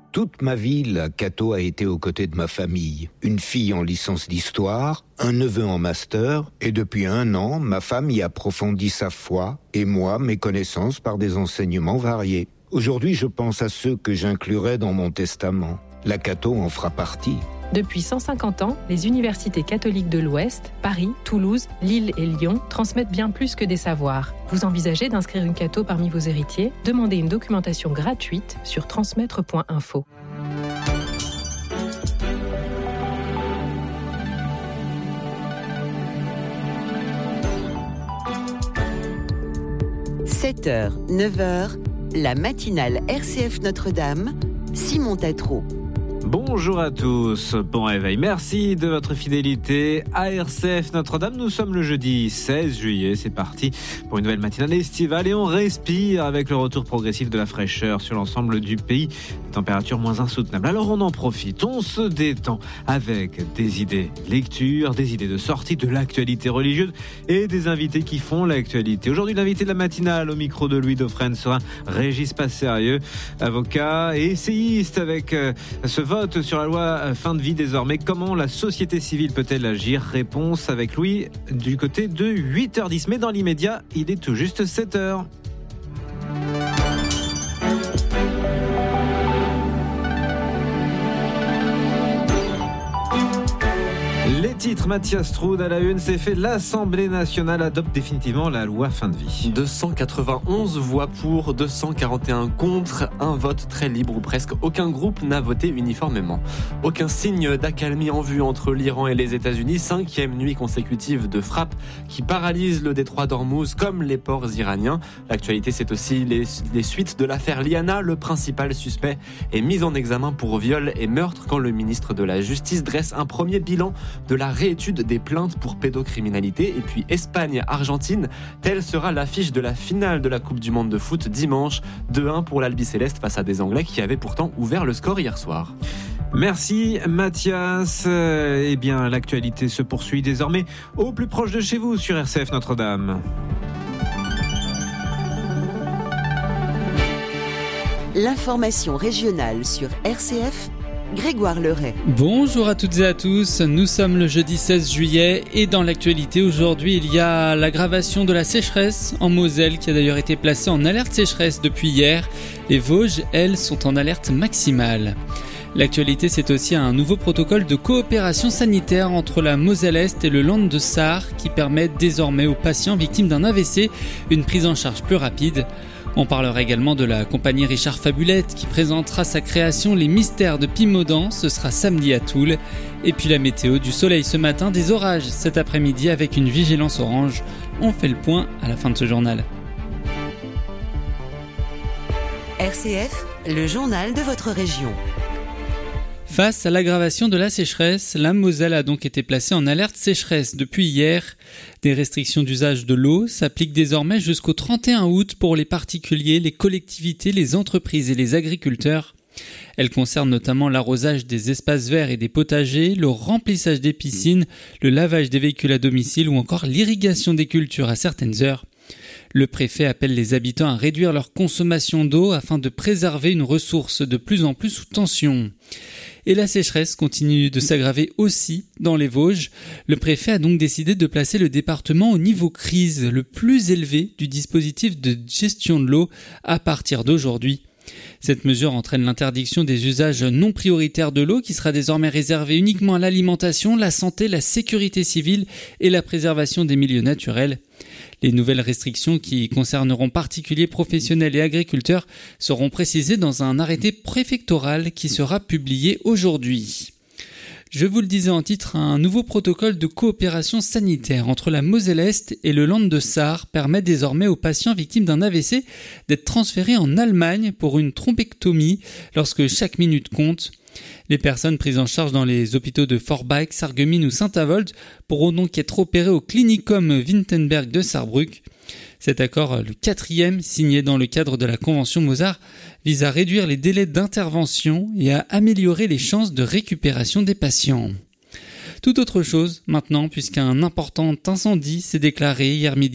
Toute ma vie, la Cato a été aux côtés de ma famille. Une fille en licence d'histoire, un neveu en master, et depuis 1 an, ma femme y approfondit sa foi, et moi, mes connaissances par des enseignements variés. Aujourd'hui, je pense à ceux que j'inclurai dans mon testament. La Cato en fera partie. Depuis 150 ans, les universités catholiques de l'Ouest, Paris, Toulouse, Lille et Lyon, transmettent bien plus que des savoirs. Vous envisagez d'inscrire une Cato parmi vos héritiers ? Demandez une documentation gratuite sur transmettre.info. – 7h, 9h, la matinale RCF Notre-Dame, Simon Tatro. Bonjour à tous, bon réveil, merci de votre fidélité à RCF Notre-Dame. Nous sommes le jeudi 16 juillet, c'est parti pour une nouvelle matinale estivale et on respire avec le retour progressif de la fraîcheur sur l'ensemble du pays. Température moins insoutenable. Alors on en profite, on se détend avec des idées lecture, des idées de sortie, de l'actualité religieuse et des invités qui font l'actualité. Aujourd'hui, l'invité de la matinale au micro de Louis Dauphren sera Régis Passérieux, avocat et essayiste avec ce vote sur la loi fin de vie désormais. Comment la société civile peut-elle agir ? Réponse avec Louis du côté de 8h10. Mais dans l'immédiat, il est tout juste 7h. Les titres, Mathias Troud à la une, c'est fait. L'Assemblée nationale adopte définitivement la loi fin de vie. 291 voix pour, 241 contre, un vote très libre où presque aucun groupe n'a voté uniformément. Aucun signe d'accalmie en vue entre l'Iran et les États-Unis. 5e nuit consécutive de frappes qui paralysent le détroit d'Ormuz comme les ports iraniens. L'actualité, c'est aussi les suites de l'affaire Liana. Le principal suspect est mis en examen pour viol et meurtre quand le ministre de la Justice dresse un premier bilan de la réétude des plaintes pour pédocriminalité. Et puis Espagne-Argentine, telle sera l'affiche de la finale de la Coupe du Monde de foot dimanche. 2-1 pour l'Albiceleste face à des Anglais qui avaient pourtant ouvert le score hier soir. Merci Mathias. Eh bien, l'actualité se poursuit désormais au plus proche de chez vous sur RCF Notre-Dame. L'information régionale sur RCF, Grégoire Leray. Bonjour à toutes et à tous, nous sommes le jeudi 16 juillet et dans l'actualité aujourd'hui il y a l'aggravation de la sécheresse en Moselle qui a d'ailleurs été placée en alerte sécheresse depuis hier. Les Vosges, elles, sont en alerte maximale. L'actualité, c'est aussi un nouveau protocole de coopération sanitaire entre la Moselle-Est et le Land de Sarre qui permet désormais aux patients victimes d'un AVC une prise en charge plus rapide. On parlera également de la compagnie Richard Fabulette qui présentera sa création Les Mystères de Pimaudan, ce sera samedi à Toul. Et puis la météo, du soleil ce matin, des orages cet après-midi avec une vigilance orange. On fait le point à la fin de ce journal. RCF, le journal de votre région. Face à l'aggravation de la sécheresse, la Moselle a donc été placée en alerte sécheresse depuis hier. Des restrictions d'usage de l'eau s'appliquent désormais jusqu'au 31 août pour les particuliers, les collectivités, les entreprises et les agriculteurs. Elles concernent notamment l'arrosage des espaces verts et des potagers, le remplissage des piscines, le lavage des véhicules à domicile ou encore l'irrigation des cultures à certaines heures. Le préfet appelle les habitants à réduire leur consommation d'eau afin de préserver une ressource de plus en plus sous tension. Et la sécheresse continue de s'aggraver aussi dans les Vosges. Le préfet a donc décidé de placer le département au niveau crise, le plus élevé du dispositif de gestion de l'eau à partir d'aujourd'hui. Cette mesure entraîne l'interdiction des usages non prioritaires de l'eau qui sera désormais réservée uniquement à l'alimentation, la santé, la sécurité civile et la préservation des milieux naturels. Les nouvelles restrictions qui concerneront particuliers, professionnels et agriculteurs seront précisées dans un arrêté préfectoral qui sera publié aujourd'hui. Je vous le disais en titre, un nouveau protocole de coopération sanitaire entre la Moselle-Est et le Land de Sarre permet désormais aux patients victimes d'un AVC d'être transférés en Allemagne pour une trompectomie lorsque chaque minute compte. Les personnes prises en charge dans les hôpitaux de Forbach, Sarreguemines ou Saint-Avold pourront donc être opérées au Klinikum Winterberg de Sarrebruck. Cet accord, le 4e, signé dans le cadre de la Convention Mozart, vise à réduire les délais d'intervention et à améliorer les chances de récupération des patients. Tout autre chose maintenant, puisqu'un important incendie s'est déclaré hier midi